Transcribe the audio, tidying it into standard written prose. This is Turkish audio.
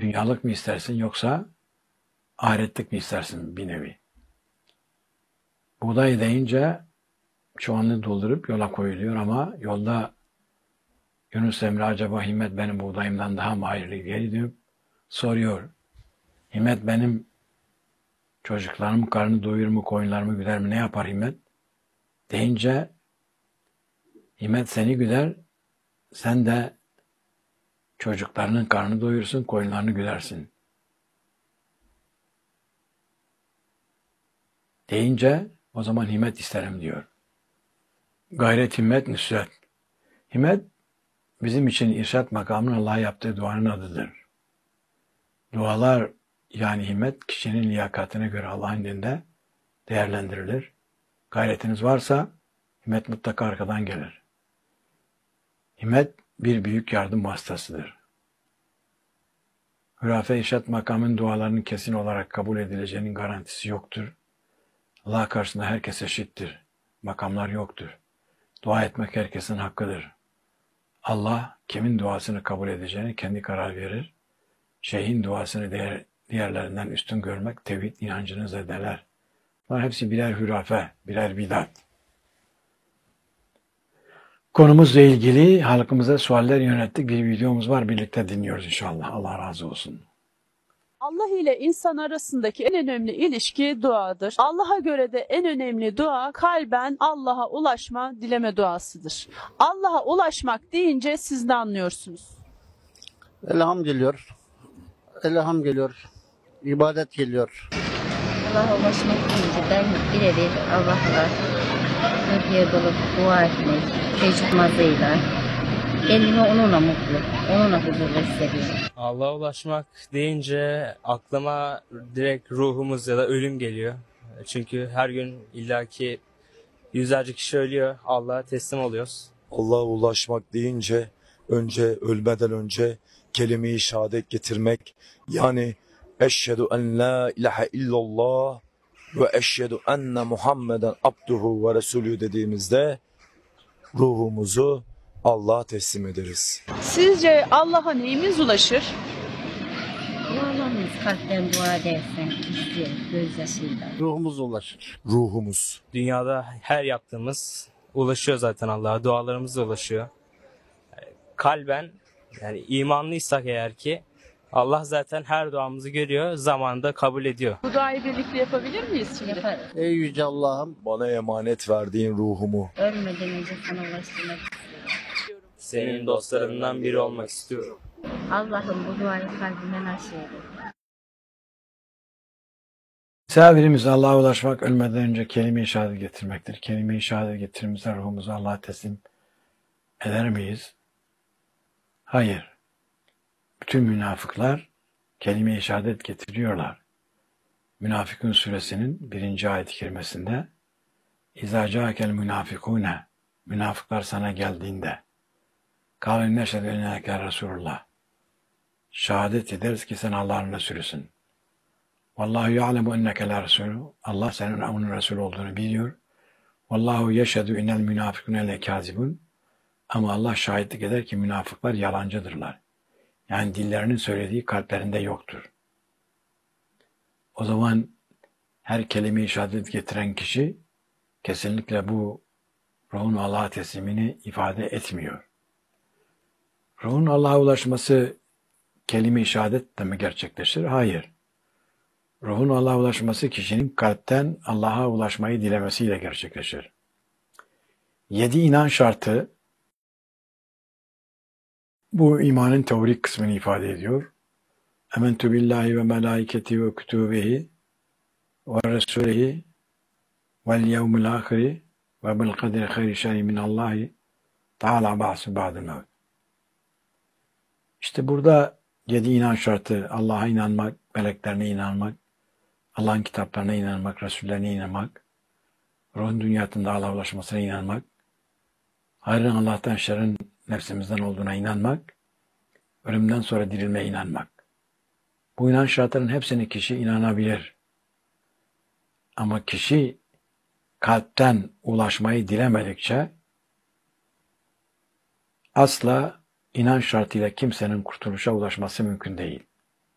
Dünyalık mı istersin yoksa ahiretlik mi istersin bir nevi? Buğday deyince çuvalını doldurup yola koyuluyor ama yolda Yunus Emre acaba Himmet benim buğdayımdan daha mı hayırlı diye diyor, soruyor. Himmet benim çocuklarımın karnını doyurur mu, koyunlarımı güder mi, ne yapar Himmet? Deyince Himmet seni güder, sen de çocuklarının karnını doyursun, koyunlarını güdersin. Deyince o zaman himmet isterim diyor. Gayret, himmet, nüsret. Himmet bizim için irşat makamının Allah'a yaptığı duanın adıdır. Dualar yani himmet kişinin liyakatine göre Allah'ın indinde değerlendirilir. Gayretiniz varsa himmet mutlaka arkadan gelir. Himmet bir büyük yardım vasıtasıdır. Hürafe irşat makamının dualarının kesin olarak kabul edileceğinin garantisi yoktur. Allah karşısında herkes eşittir. Makamlar yoktur. Dua etmek herkesin hakkıdır. Allah kimin duasını kabul edeceğini kendi karar verir. Şeyhin duasını diğerlerinden üstün görmek tevhid inancını zedeler. Bunlar hepsi birer hürafe, birer bidat. Konumuzla ilgili halkımıza sualler yönelttik. Bir videomuz var. Birlikte dinliyoruz inşallah. Allah razı olsun. Allah ile insan arasındaki en önemli ilişki duadır. Allah'a göre de en önemli dua kalben Allah'a ulaşma, dileme duasıdır. Allah'a ulaşmak deyince siz ne anlıyorsunuz? Elham geliyor. Elham geliyor. İbadet geliyor. Allah'a ulaşmak deyince ben birebir Allah'la övgüye dolup dua etmek, tecrübemazıyla kendimi onunla mutlu, onunla huzurlu hissediyorum. Allah'a ulaşmak deyince aklıma direkt ruhumuz ya da ölüm geliyor. Çünkü her gün illaki yüzlerce kişi ölüyor, Allah'a teslim oluyoruz. Allah'a ulaşmak deyince önce ölmeden önce kelime-i şehadet getirmek, yani eşhedü en la ilahe illallah ve eşhedü enne Muhammeden abduhu ve resulü dediğimizde ruhumuzu Allah'a teslim ederiz. Sizce Allah'a neyimiz ulaşır? Dualarımız kalpten dua edersen, istiyor, gözyaşıyla. Ruhumuz ulaşır. Ruhumuz. Dünyada her yaptığımız ulaşıyor zaten Allah'a, dualarımız da ulaşıyor. Kalben, yani imanlıysak eğer ki Allah zaten her duamızı görüyor, zamanında kabul ediyor. Bu duayı birlikte yapabilir miyiz şimdi? Yaparız. Ey Yüce Allah'ım, Bana emanet verdiğin ruhumu Ölmeden önce sana ulaştırmak istiyorum. Senin dostlarından biri olmak istiyorum. Allah'ım bu duayı kalbimden aşağıya. Misafirimiz Allah'a ulaşmak ölmeden önce kelime-i şehadet getirmektir. Kelime-i şehadet getirdiğimizde ruhumuzu Allah'a teslim eder miyiz? Hayır. Bütün münafıklar kelime-i şehadet getiriyorlar. Münafıkun suresinin 1. ayet-i kerimesinde İzâ câkel münafıkûne, münafıklar sana geldiğinde kâle neşhedü enneke Resulullah, şehadet ederiz ki sen Allah'ın Resulüsün. Vallahu ya'lemu enneke la Resulü, Allah senin onun Resulü olduğunu biliyor. Vallahu yeşhedü innel münafıkûne lekâzibun, ama Allah şahitlik eder ki münafıklar yalancıdırlar. Yani dillerinin söylediği kalplerinde yoktur. O zaman her kelime-i şehadet getiren kişi kesinlikle bu ruhun Allah'a teslimini ifade etmiyor. Ruhun Allah'a ulaşması kelime-i şehadetle mi gerçekleşir? Hayır. Ruhun Allah'a ulaşması kişinin kalpten Allah'a ulaşmayı dilemesiyle gerçekleşir. 7 inan şartı bu imanın teorik kısmını ifade ediyor. Ementü billahi ve melaiketi ve kütübehi ve resulihi vel yevmil ahiri ve bil kadri hayri şerri minallahi ta'ala ba'su ba'dil mevt. İşte burada 7 inan şartı: Allah'a inanmak, meleklerine inanmak, Allah'ın kitaplarına inanmak, Resullerine inanmak, ruhun dünyasında Allah'a ulaşmasına inanmak, hayrın Allah'tan, şerrin nefsimizden olduğuna inanmak, ölümden sonra dirilmeye inanmak. Bu inanç şartlarının hepsine kişi inanabilir. Ama kişi kalpten ulaşmayı dilemedikçe asla inanç şartıyla kimsenin kurtuluşa ulaşması mümkün değil.